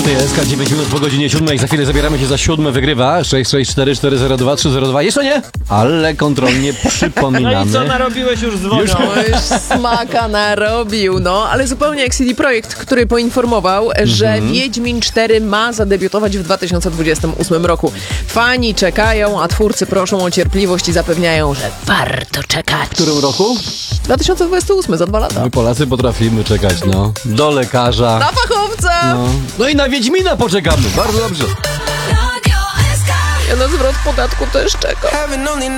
SK 9 minut po godzinie 7. Za chwilę zabieramy się za 7. Wygrywa 664 402 302. Jeszcze nie? Ale kontrolnie przypominamy. No i co narobiłeś już dzwonią? Już smaka narobił, ale zupełnie jak CD Projekt, który poinformował, że Wiedźmin 4 ma zadebiutować w 2028 roku. Fani czekają, a twórcy proszą o cierpliwość i zapewniają, że warto czekać. W którym roku? 2028, za 2 lata. My Polacy potrafimy czekać, do lekarza. Na fachowca! No i na Wiedźmina poczekamy, bardzo dobrze. Ja na zwrot podatku też czekam.